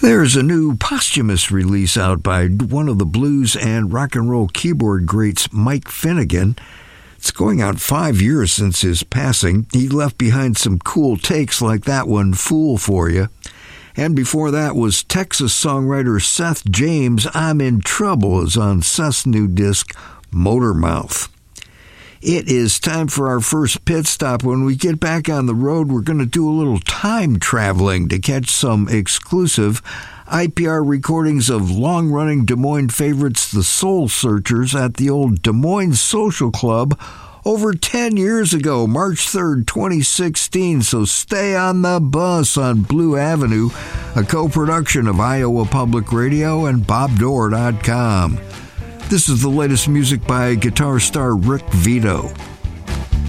There's a new posthumous release out by one of the blues and rock and roll keyboard greats, Mike Finnegan. It's going out 5 years since his passing. He left behind some cool takes like that one, Fool for You. And before that was Texas songwriter Seth James, I'm in Trouble, is on Seth's new disc, Motormouth. It is time for our first pit stop. When we get back on the road, we're going to do a little time traveling to catch some exclusive IPR recordings of long-running Des Moines favorites, the Soul Searchers, at the old Des Moines Social Club over 10 years ago, March 3rd, 2016. So stay on the bus on Blue Avenue, a co-production of Iowa Public Radio and BobDoor.com. This is the latest music by guitar star Rick Vito.